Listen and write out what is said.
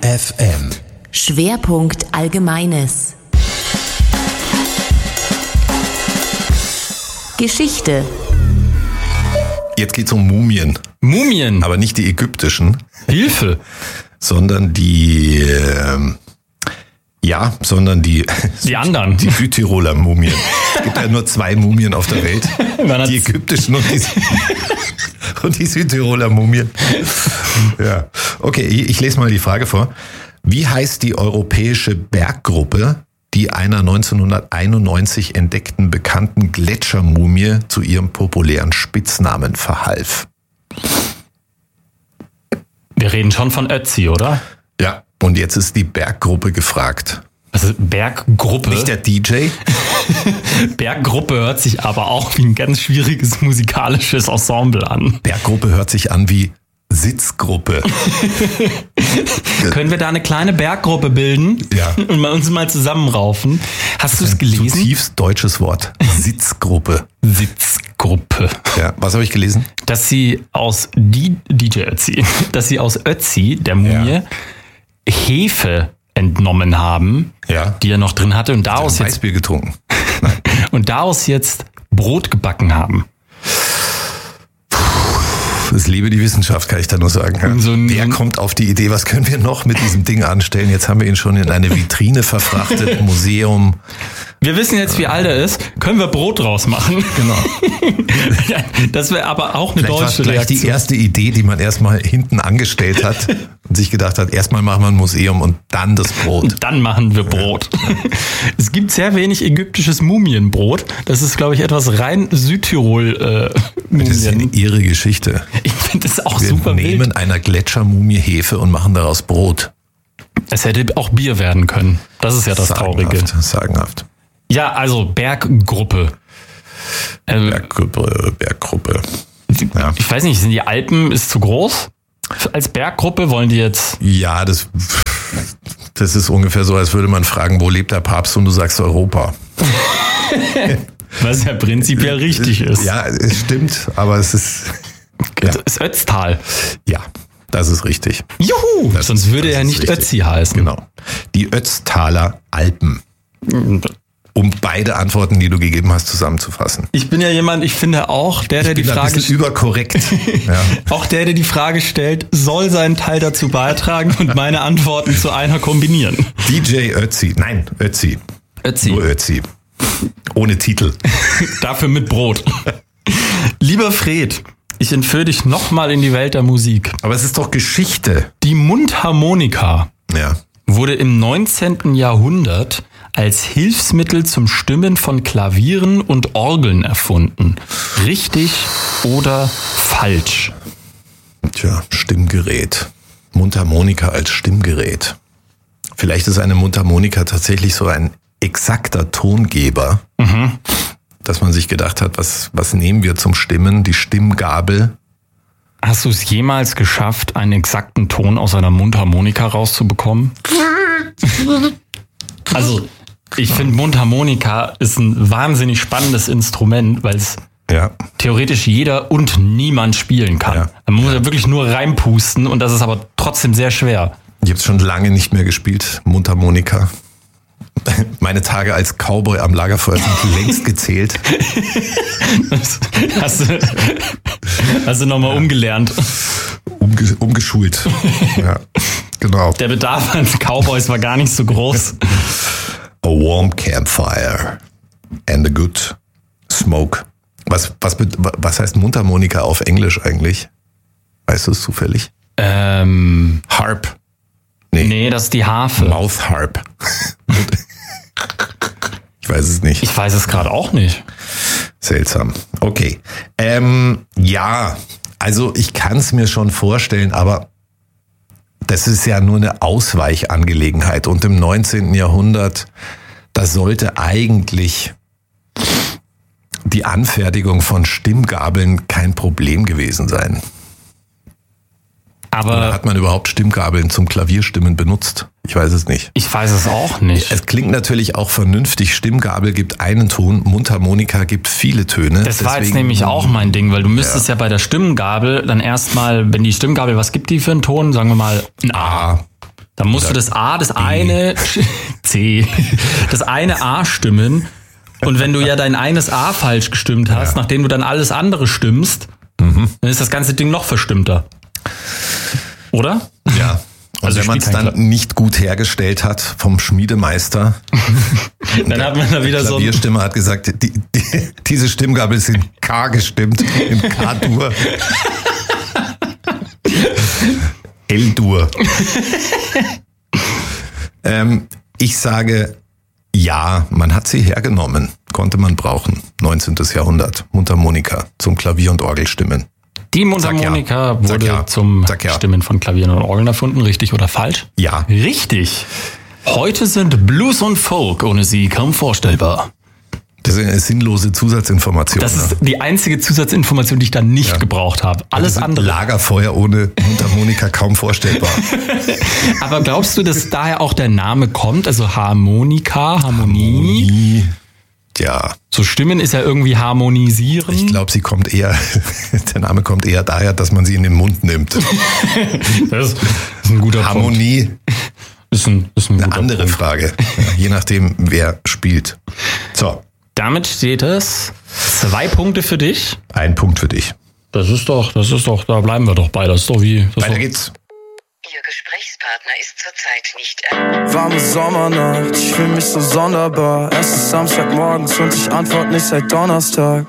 FM. Schwerpunkt Allgemeines. Geschichte. Jetzt geht's um Mumien. Mumien? Aber nicht die ägyptischen. Hilfe! Sondern die anderen. Die Südtiroler Mumien. Es gibt ja nur 2 Mumien auf der Welt. Die ägyptischen und die Südtiroler Mumien. Ja. Okay, ich lese mal die Frage vor. Wie heißt die europäische Berggruppe, die einer 1991 entdeckten bekannten Gletschermumie zu ihrem populären Spitznamen verhalf? Wir reden schon von Ötzi, oder? Ja, und jetzt ist die Berggruppe gefragt. Also Berggruppe? Nicht der DJ? Berggruppe hört sich aber auch wie ein ganz schwieriges musikalisches Ensemble an. Berggruppe hört sich an wie Sitzgruppe. Können wir da eine kleine Berggruppe bilden? Ja. Und uns mal zusammenraufen? Hast du es gelesen? Zutiefst deutsches Wort. Sitzgruppe. Sitzgruppe. Ja, was habe ich gelesen? Dass sie aus DJ Ötzi, dass sie aus Ötzi, der Mumie, Hefe entnommen haben, die er noch drin hatte und daraus jetzt Weißbier getrunken. und daraus jetzt Brot gebacken haben. Es lebe die Wissenschaft, kann ich da nur sagen. Wer kommt auf die Idee, was können wir noch mit diesem Ding anstellen? Jetzt haben wir ihn schon in eine Vitrine verfrachtet, Museum. Wir wissen jetzt, wie alt er ist. Können wir Brot draus machen? Genau. Das wäre aber auch eine deutsche Reaktion. Vielleicht die erste Idee, die man erstmal hinten angestellt hat und sich gedacht hat, erstmal machen wir ein Museum und dann das Brot. Und dann machen wir Brot. Ja. Es gibt sehr wenig ägyptisches Mumienbrot. Das ist, glaube ich, etwas rein Südtirol Das ist eine irre Geschichte. Ich finde das auch wir super wild. Wir nehmen einer Gletschermumie Hefe und machen daraus Brot. Es hätte auch Bier werden können. Das ist ja das Traurige. Sagenhaft. Ja, also Berggruppe. Berggruppe. Ja. Ich weiß nicht, sind die Alpen ist zu groß? Als Berggruppe wollen die jetzt? Ja, das ist ungefähr so, als würde man fragen, wo lebt der Papst und du sagst Europa. Was ja prinzipiell richtig ist. Ja, es stimmt, aber es ist... Das ist Ötztal. Ja, das ist richtig. Juhu! Sonst würde er nicht Ötzi heißen. Genau. Die Ötztaler Alpen. Um beide Antworten, die du gegeben hast, zusammenzufassen. Ich bin ja jemand, ich finde auch, der die Frage... ein bisschen überkorrekt. Ja. Auch der die Frage stellt, soll seinen Teil dazu beitragen und meine Antworten zu einer kombinieren. DJ Ötzi. Nein, Ötzi. Ötzi. Nur Ötzi. Ohne Titel. Dafür mit Brot. Lieber Fred, ich entführe dich nochmal in die Welt der Musik. Aber es ist doch Geschichte. Die Mundharmonika wurde im 19. Jahrhundert als Hilfsmittel zum Stimmen von Klavieren und Orgeln erfunden. Richtig oder falsch? Tja, Stimmgerät. Mundharmonika als Stimmgerät. Vielleicht ist eine Mundharmonika tatsächlich so ein exakter Tongeber, dass man sich gedacht hat, was nehmen wir zum Stimmen? Die Stimmgabel. Hast du es jemals geschafft, einen exakten Ton aus einer Mundharmonika rauszubekommen? Also, ich finde, Mundharmonika ist ein wahnsinnig spannendes Instrument, weil es theoretisch jeder und niemand spielen kann. Ja. Man muss ja wirklich nur reinpusten und das ist aber trotzdem sehr schwer. Ich habe es schon lange nicht mehr gespielt, Mundharmonika. Meine Tage als Cowboy am Lagerfeuer sind längst gezählt. Hast du nochmal umgelernt? Umgeschult. Ja, genau. Der Bedarf an Cowboys war gar nicht so groß. A warm campfire and a good smoke. Was heißt Mundharmonika auf Englisch eigentlich? Weißt du es zufällig? Harp. Nee, das ist die Harfe. Mouth Harp. Ich weiß es nicht. Ich weiß es gerade auch nicht. Seltsam. Okay. Ja, also ich kann es mir schon vorstellen, aber das ist ja nur eine Ausweichangelegenheit. Und im 19. Jahrhundert, da sollte eigentlich die Anfertigung von Stimmgabeln kein Problem gewesen sein. Aber oder hat man überhaupt Stimmgabeln zum Klavierstimmen benutzt? Ich weiß es nicht. Ich weiß es auch nicht. Es klingt natürlich auch vernünftig. Stimmgabel gibt einen Ton, Mundharmonika gibt viele Töne. Das war jetzt nämlich auch mein Ding, weil du müsstest ja bei der Stimmgabel dann erstmal, wenn die Stimmgabel, was gibt die für einen Ton? Sagen wir mal ein A. Dann musst du das A, das eine C, das eine A stimmen. Und wenn du ja dein eines A falsch gestimmt hast, nachdem du dann alles andere stimmst, dann ist das ganze Ding noch verstimmter. Oder? Ja. Also wenn man es dann nicht gut hergestellt hat vom Schmiedemeister, dann hat man da wieder so. Die Klavierstimme hat gesagt, diese Stimmgabel ist in K gestimmt, in K-Dur. L-Dur. Ich sage, ja, man hat sie hergenommen, konnte man brauchen. 19. Jahrhundert, Mundharmonika zum Klavier- und Orgelstimmen. Die Mundharmonika wurde zum Stimmen von Klavieren und Orgeln erfunden, richtig oder falsch? Ja. Richtig. Heute sind Blues und Folk ohne sie kaum vorstellbar. Das ist eine sinnlose Zusatzinformation. Das ist die einzige Zusatzinformation, die ich da nicht gebraucht habe. Alles andere. Lagerfeuer ohne Mundharmonika kaum vorstellbar. Aber glaubst du, dass daher auch der Name kommt? Also Harmonika, Harmonie? Ja. So Stimmen ist ja irgendwie harmonisieren. Ich glaube, der Name kommt eher daher, dass man sie in den Mund nimmt. Das ist ein guter Harmonie Punkt. Ist ein eine andere Punkt. Frage. Ja, je nachdem, wer spielt. So. Damit steht es 2 Punkte für dich. 1 Punkt für dich. Das ist doch, da bleiben wir doch bei. Das ist doch wie. Weiter geht's. Ihr Gesprächspartner ist zurzeit nicht. Warme Sommernacht, ich fühle mich so sonderbar. Es ist Samstagmorgens und ich antworte nicht seit Donnerstag.